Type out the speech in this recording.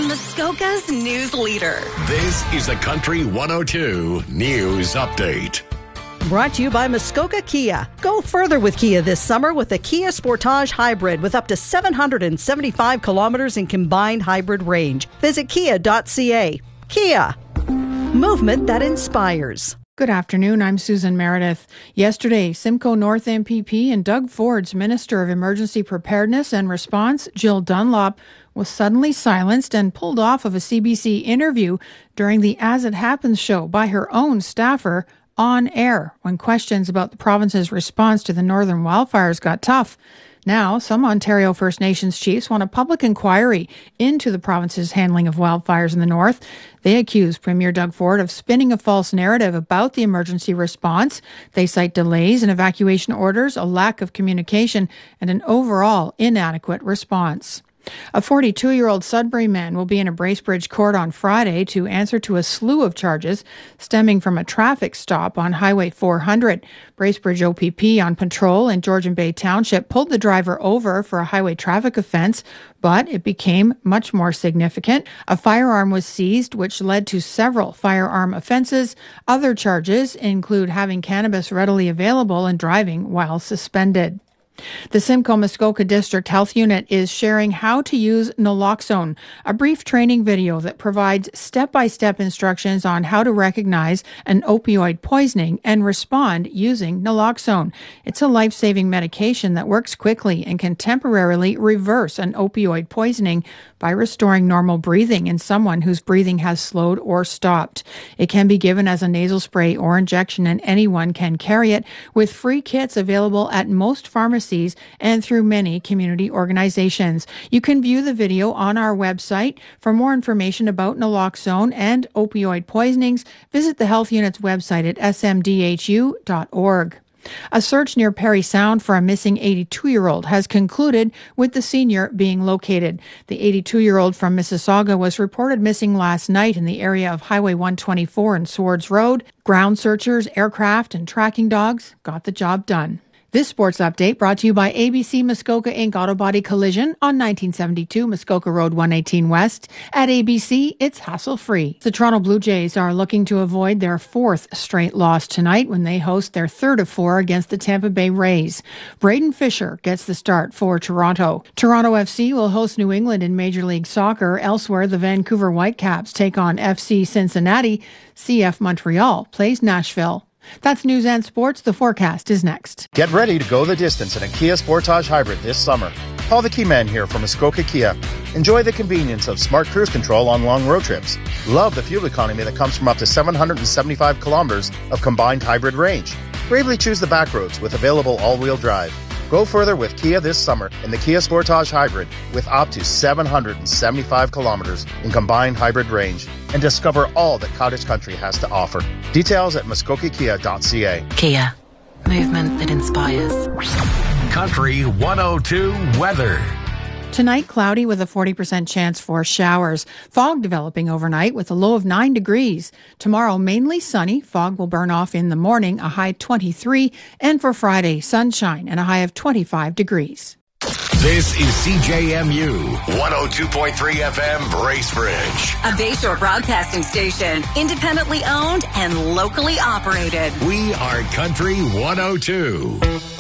Muskoka's news leader. This is the Country 102 News Update. Brought to you by Muskoka Kia. Go further with Kia this summer with the Kia Sportage Hybrid with up to 775 kilometers in combined hybrid range. Visit kia.ca. Kia. Movement that inspires. Good afternoon, I'm Susan Meredith. Yesterday, Simcoe North MPP and Doug Ford's Minister of Emergency Preparedness and Response, Jill Dunlop, was suddenly silenced and pulled off of a CBC interview during the As It Happens show by her own staffer on air when questions about the province's response to the northern wildfires got tough. Now, some Ontario First Nations chiefs want a public inquiry into the province's handling of wildfires in the north. They accuse Premier Doug Ford of spinning a false narrative about the emergency response. They cite delays in evacuation orders, a lack of communication, and an overall inadequate response. A 42-year-old Sudbury man will be in a Bracebridge court on Friday to answer to a slew of charges stemming from a traffic stop on Highway 400. Bracebridge OPP on patrol in Georgian Bay Township pulled the driver over for a highway traffic offence, but it became much more significant. A firearm was seized, which led to several firearm offences. Other charges include having cannabis readily available and driving while suspended. The Simcoe Muskoka District Health Unit is sharing how to use naloxone, a brief training video that provides step-by-step instructions on how to recognize an opioid poisoning and respond using naloxone. It's a life-saving medication that works quickly and can temporarily reverse an opioid poisoning by restoring normal breathing in someone whose breathing has slowed or stopped. It can be given as a nasal spray or injection, and anyone can carry it, with free kits available at most pharmacies and through many community organizations. You can view the video on our website. For more information about naloxone and opioid poisonings, visit the Health Unit's website at smdhu.org. A search near Parry Sound for a missing 82-year-old has concluded, with the senior being located. The 82-year-old from Mississauga was reported missing last night in the area of Highway 124 and Swords Road. Ground searchers, aircraft, and tracking dogs got the job done. This sports update brought to you by ABC Muskoka Inc. Auto Body Collision on 1972 Muskoka Road 118 West. At ABC, it's hassle-free. The Toronto Blue Jays are looking to avoid their fourth straight loss tonight when they host their third of four against the Tampa Bay Rays. Braden Fisher gets the start for Toronto. Toronto FC will host New England in Major League Soccer. Elsewhere, the Vancouver Whitecaps take on FC Cincinnati. CF Montreal plays Nashville. That's news and sports. The forecast is next. Get ready to go the distance in a Kia Sportage Hybrid this summer. Call the Key Man here from Muskoka Kia. Enjoy the convenience of smart cruise control on long road trips. Love the fuel economy that comes from up to 775 kilometers of combined hybrid range. Bravely choose the back roads with available all-wheel drive. Go further with Kia this summer in the Kia Sportage Hybrid with up to 775 kilometers in combined hybrid range and discover all that Cottage Country has to offer. Details at muskokakia.ca. Kia. Movement that inspires. Country 102 weather. Tonight, cloudy with a 40% chance for showers. Fog developing overnight with a low of 9 degrees. Tomorrow, mainly sunny. Fog will burn off in the morning, a high 23. And for Friday, sunshine and a high of 25 degrees. This is CJMU 102.3 FM Bracebridge. A Bayshore broadcasting station, independently owned and locally operated. We are Country 102.